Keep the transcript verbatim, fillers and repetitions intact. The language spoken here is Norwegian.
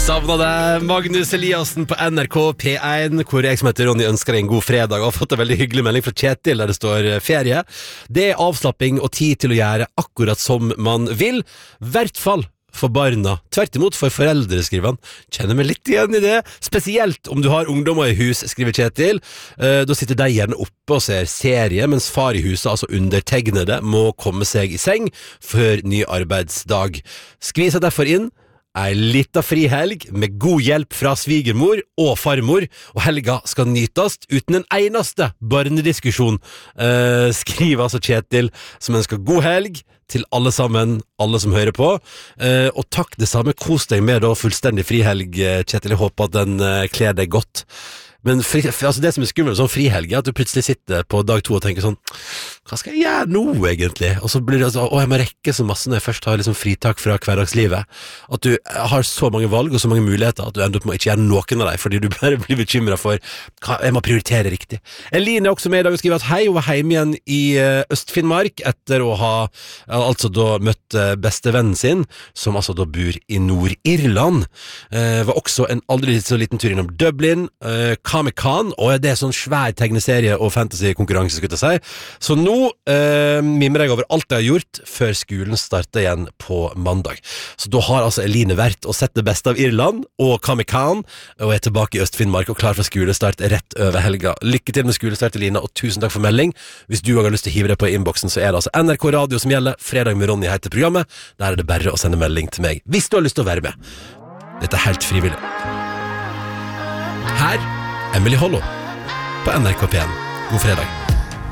Savnet deg, Magnus Eliassen på N R K P én, hvor jeg som heter Ronny ønsker deg en god fredag, og har fått en veldig hyggelig melding fra Kjetil der det står ferie. Det er avslapping og tid til å gjøre akkurat som man vil, hvert fall for barna. Tvert imot for foreldre, skriver han. Kjenner meg litt igjen i det, spesielt om du har ungdommer i hus, skriver Kjetil. Eh, da sitter de gjerne oppe og ser serie, mens far i huset, altså undertegnede, må komme seg i seng før ny arbeidsdag. Skviser derfor inn ei lita frihelg med god hjelp fra svigermor og farmor, og helga skal nytast uten en eneste barnediskusjon, eh, skriver altså Kjetil, som ønsker god helg til alle sammen, alle som hører på, eh, og takk det samme, kos deg med da fullstendig frihelg, Kjetil, jeg håper at den eh, kler deg godt. Men fri, altså det som er skummelt sånn frihelg er at du plutselig sitter på dag to og tenker sånn, hva skal jeg gjøre nå egentlig? Og så blir det altså, å jeg må rekke så masse når jeg først har liksom fritak fra hverdagslivet, at du har så mange valg og så mange muligheter at du ender opp med å ikke gjøre noen av deg, fordi du bare blir bekymret for, hva, jeg må prioritere riktig. Eline er også med i dag og skriver at hei, hun var hjemme igjen i Øst-Finnmark etter å ha altså da møtt bestevennen sin, som altså da bor i Nord-Irland. Eh, var også en aldri så liten tur innom Dublin, eh, Comic-Con, og det er sånn svær tegneserie og fantasy-konkurranse, skulle jeg si. Så nå eh, mimrer jeg over alt jeg har gjort før skolen starter igjen på mandag. Så da har altså Eline vært og sett det beste av Irland og Comic-Con, og er tilbake i Øst-Finnmark og klar for skolestart rett over helga. Lykke til med skolestart, Eline, og tusen takk for melding. Hvis du også har lyst til å hive deg på inboxen, så er det altså N R K Radio som gjelder. Fredag med Ronny heter programmet. Der er det bare å sende melding til meg, hvis du har lyst til å være med. Dette er helt frivillig. Her Emily Hollow på N R K P én. God fredag.